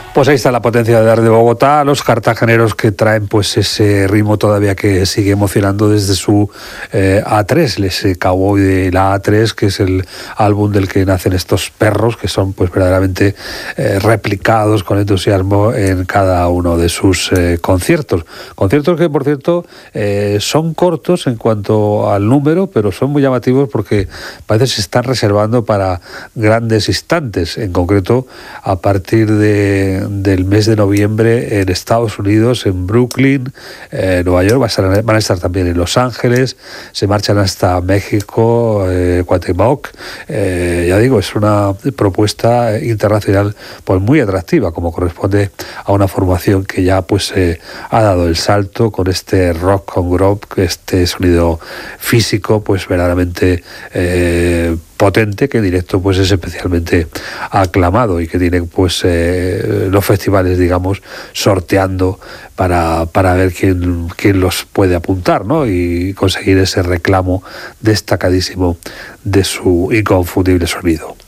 Pues ahí está la potencia de dar de Bogotá, los cartageneros que traen pues ese ritmo todavía que sigue emocionando desde su A3, ese Cowboy de la A3, que es el álbum del que nacen estos perros, que son pues verdaderamente replicados con entusiasmo en cada uno de sus conciertos. Conciertos que, por cierto, son cortos en cuanto al número, pero son muy llamativos porque parece que se están reservando para grandes instantes, en concreto a partir del mes de noviembre en Estados Unidos, en Brooklyn, Nueva York, van a estar también en Los Ángeles, se marchan hasta México, Cuauhtémoc. Ya digo, es una propuesta internacional pues muy atractiva, como corresponde a una formación que ya pues ha dado el salto con este rock con groove, este sonido físico pues verdaderamente potente, que en directo pues es especialmente aclamado y que tiene pues los festivales, digamos, sorteando para ver quién los puede apuntar, ¿no? Y conseguir ese reclamo destacadísimo de su inconfundible sonido.